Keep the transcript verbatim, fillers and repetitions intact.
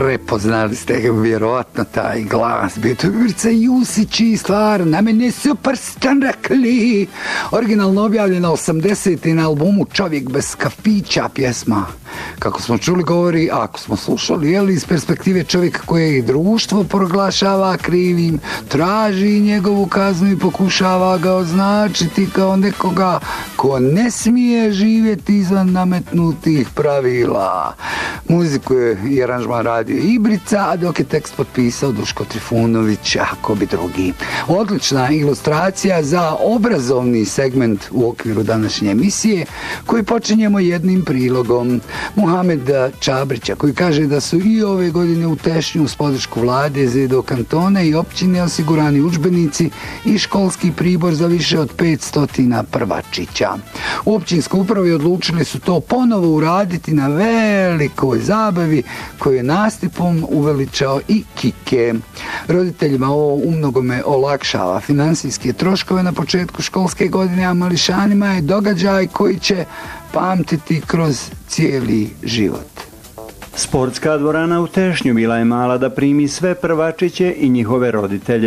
prepoznali ste ga vjerovatno taj glas. Bio to Ivica Jusić i stvar na mene super stan rekli. Originalno objavljena osamdesetim na albumu Čovjek bez kafića pjesma. Kako smo čuli govori, ako smo slušali, je li iz perspektive čovjeka koje društvo proglašava krivim, traži njegovu kaznu i pokušava ga označiti kao nekoga ko ne smije živjeti izvan nametnutih pravila. Muziku je i aranžman radio Ibrica, a dok je tekst potpisao Duško Trifunović, ako bi drugi. Odlična ilustracija za obrazovni segment u okviru današnje emisije, koji počinjemo jednim prilogom Muhameda Čabrića, koji kaže da su i ove godine u Tešnju uz podršku vlade, Zedo kantona i općine osigurani udžbenici i školski pribor za više od petsto prvačića. U općinskoj upravi odlučili su to ponovo uraditi na velikoj zabavi koju je nastupom uveličao i Kike. Roditeljima ovo umnogome olakšava finansijske troškove na početku školske godine, a mališanima je događaj koji će pamtiti kroz cijeli život. Sportska dvorana u Tešnju bila je mala da primi sve prvačiće i njihove roditelje.